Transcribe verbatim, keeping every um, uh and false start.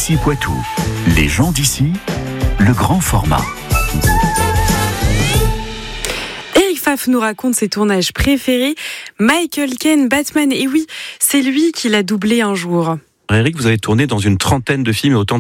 Ici Poitou, les gens d'ici, le grand format. Eric Pfaff nous raconte ses tournages préférés. Michael Caine, Batman, et oui, c'est lui qui l'a doublé un jour. Eric, vous avez tourné dans une trentaine de films et autant de